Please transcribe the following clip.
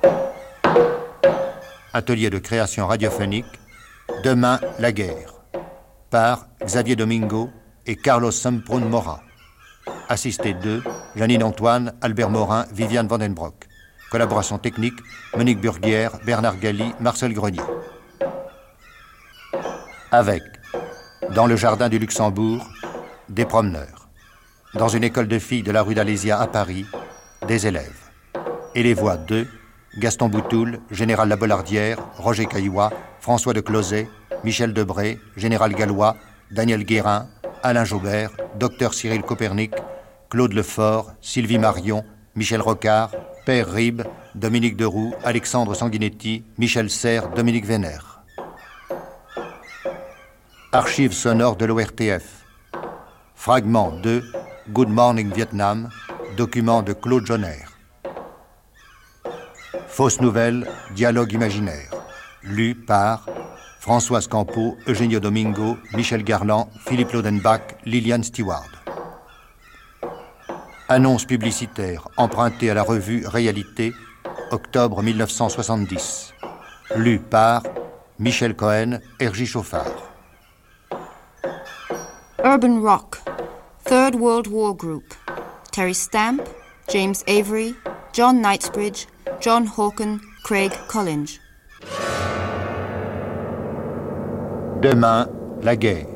Atelier de création radiophonique, Demain la guerre, par Xavier Domingo et Carlos Semprún Mora. Assisté d'eux, Janine Antoine, Albert Morin, Viviane Vandenbroek. Collaboration technique, Monique Burguière, Bernard Galli, Marcel Grenier. Avec, dans le jardin du Luxembourg, des promeneurs. Dans une école de filles de la rue d'Alésia à Paris, des élèves. Et les voix de Gaston Boutoul, Général Labollardière, Roger Caillois, François de Closet, Michel Debré, Général Gallois, Daniel Guérin, Alain Jaubert, Dr Cyril Copernic, Claude Lefort, Sylvie Marion, Michel Rocard, Père Ribes, Dominique Deroux, Alexandre Sanguinetti, Michel Serres, Dominique Vénère. Archives sonores de l'ORTF. Fragment 2, Good Morning Vietnam, document de Claude Jonner. Fausse nouvelle, dialogue imaginaire. Lu par Françoise Campeau, Eugenio Domingo, Michel Garland, Philippe Lodenbach, Liliane Stewart. Annonce publicitaire empruntée à la revue Réalité, octobre 1970. Lu par Michel Cohen, Hergy Chauffard. Urban Rock, Third World War Group. Terry Stamp, James Avery, John Knightsbridge, John Hawken, Craig Collinge. Demain, la guerre.